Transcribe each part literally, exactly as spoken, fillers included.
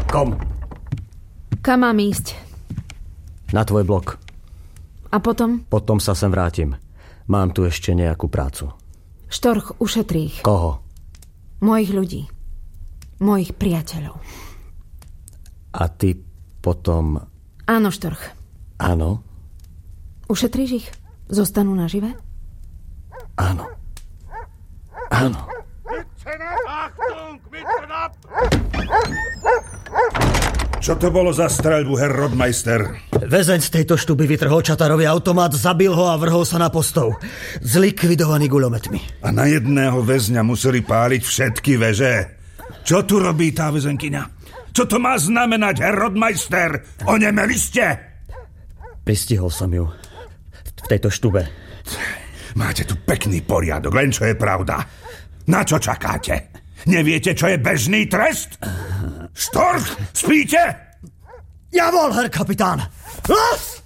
Kom. Kam mám ísť? Na tvoj blok. A potom? Potom sa sem vrátim. Mám tu ešte nejakú prácu. Štorch, ušetrí ich. Koho? Mojich ľudí. Mojich priateľov. A ty potom... Áno, Štorch. Áno? Ušetríš ich? Zostanú nažive? Áno. Áno. Čo to bolo za streľbu, herr Rodmeister? Väzeň z tejto štuby vytrhol Čatarovi automat, zabil ho a vrhol sa na postov. Zlikvidovaný guľometmi. A na jedného väzňa museli páliť všetky veže. Čo tu robí tá väzenkyňa? Čo to má znamenať, herr Rodmeister? Onemeli ste? Pristihol som ju. V tejto štube. Máte tu pekný poriadok, len čo je pravda. Na čo čakáte? Neviete, čo je bežný trest? Štorch, spíte? Javol, herr kapitán! Las!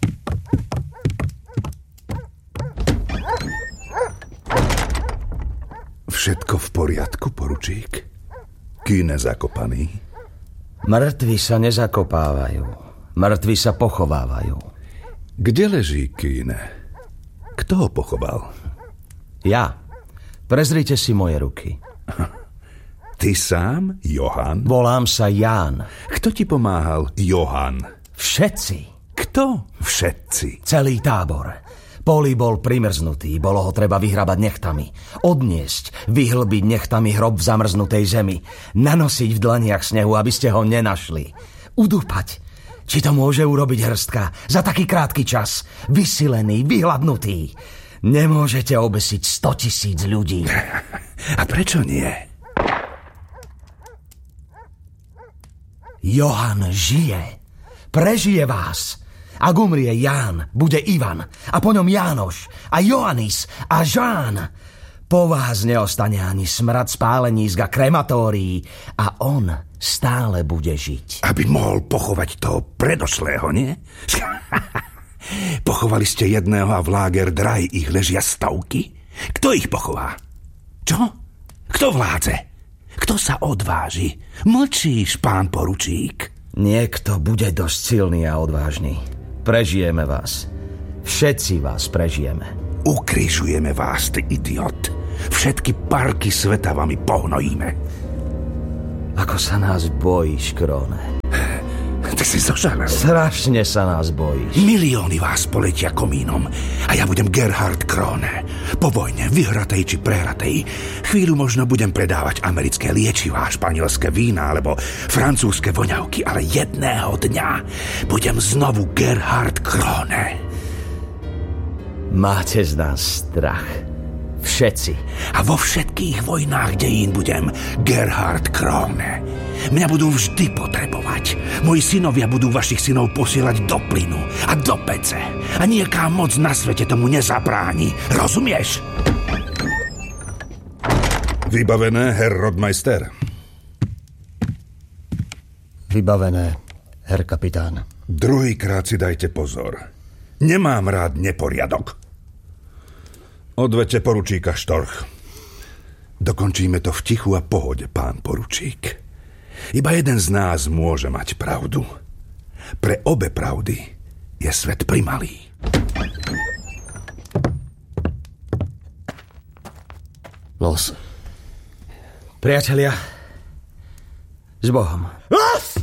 Všetko v poriadku, poručík? Kýne zakopaný? Mŕtvi sa nezakopávajú. Mŕtvi sa pochovávajú. Kde leží Kýne? Kto ho pochoval? Ja. Prezrite si moje ruky. Ty sám, Johan? Volám sa Ján. Kto ti pomáhal, Johan? Všetci. Kto všetci? Celý tábor. Poli bol primrznutý, bolo ho treba vyhrabať nechtami. Odniesť, vyhlbiť nechtami hrob v zamrznutej zemi. Nanosiť v dlaniach snehu, aby ste ho nenašli. Udúpať. Či to môže urobiť hrstka za taký krátky čas? Vysilený, vyhladnutý. Nemôžete obesiť stotisíc ľudí. A prečo nie? Johan žije. Prežije vás. Ak umrie Ján, bude Ivan. A po ňom Jánoš. A Johannis. A Žán. Po vás neostane ani smrad spálenísk a krematórií. A on stále bude žiť. Aby mohol pochovať toho predošlého, nie? Pochovali ste jedného a v Lager Drei ich ležia stovky? Kto ich pochová? Čo? Kto vládze? Kto sa odváži? Mlčíš, pán poručík. Niekto bude dosť silný a odvážny. Prežijeme vás. Všetci vás prežijeme. Ukrižujeme vás, ty idiot. Všetky parky sveta vami pohnojíme. Ako sa nás bojíš, Króne. Ty si zožalel. Strašne sa nás bojíš. Milióny vás poletia komínom a ja budem Gerhard Króne. Po vojne, vyhratej či prehratej, chvíľu možno budem predávať americké liečivá, španielské vína alebo francúzske voňavky, ale jedného dňa budem znovu Gerhard Króne. Máte z nás strach. Všetci. A vo všetkých vojnách dejín budem Gerhard Króne. Mňa budú vždy potrebovať. Moji synovia budú vašich synov posielať do plynu a do pece. A nieká moc na svete tomu nezabráni. Rozumieš? Vybavené, herr Rodmeister. Vybavené, herr kapitán. Druhýkrát si dajte pozor. Nemám rád neporiadok. Odvete poručíka Štorch. Dokončíme to v tichu a pohode, pán poručík. Iba jeden z nás môže mať pravdu. Pre obe pravdy je svet primalý. Los. Priatelia, s Bohom. Los!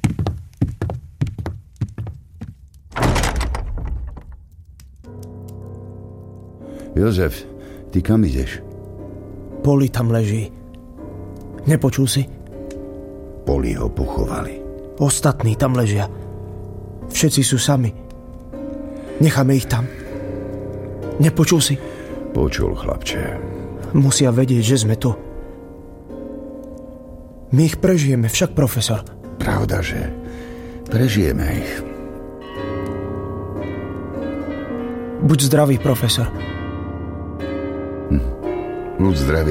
Jozef, ty kam ideš? Poli tam leží. Nepočul si? Poli ho pochovali. Ostatní tam ležia. Všetci sú sami. Necháme ich tam. Nepočul si? Počul, chlapče. Musia vedieť, že sme tu. My ich prežijeme, však, profesor. Pravda, že prežijeme ich. Buď zdravý, profesor. Hm. Buď zdravý.